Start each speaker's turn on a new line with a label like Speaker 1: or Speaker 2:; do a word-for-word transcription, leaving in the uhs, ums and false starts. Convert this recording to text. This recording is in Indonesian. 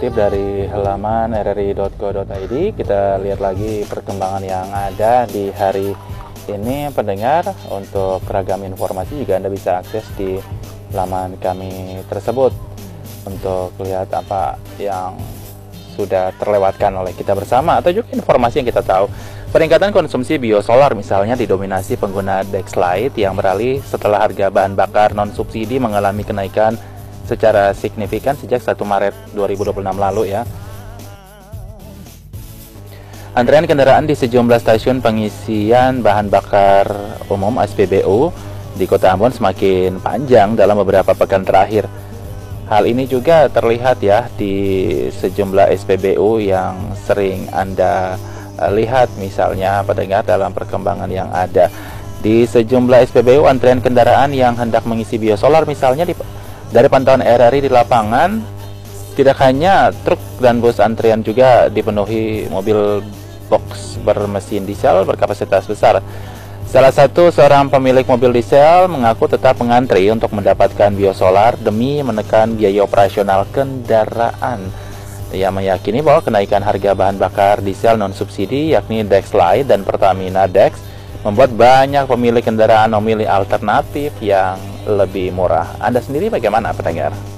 Speaker 1: dikutip dari halaman r r i dot co dot i d. Kita lihat lagi perkembangan yang ada di hari ini, pendengar. Untuk ragam informasi juga Anda bisa akses di laman kami tersebut untuk lihat apa yang sudah terlewatkan oleh kita bersama, atau juga informasi yang kita tahu. Peningkatan konsumsi biosolar misalnya didominasi pengguna Dexlight yang beralih setelah harga bahan bakar non-subsidi mengalami kenaikan secara signifikan sejak satu Maret dua ribu dua puluh enam lalu ya. Antrean kendaraan di sejumlah stasiun pengisian bahan bakar umum S P B U di Kota Ambon semakin panjang dalam beberapa pekan terakhir. Hal ini juga terlihat ya di sejumlah S P B U yang sering Anda lihat, misalnya pendengar, dalam perkembangan yang ada. Di sejumlah S P B U, antrean kendaraan yang hendak mengisi biosolar misalnya di dari pantauan R R I di lapangan, tidak hanya truk dan bus, antrian juga dipenuhi mobil box bermesin diesel berkapasitas besar. Salah satu seorang pemilik mobil diesel mengaku tetap mengantri untuk mendapatkan biosolar demi menekan biaya operasional kendaraan. Ia meyakini bahwa kenaikan harga bahan bakar diesel non-subsidi yakni Dexlight dan Pertamina Dex membuat banyak pemilik kendaraan memilih alternatif yang lebih murah. Anda sendiri bagaimana, pendengar?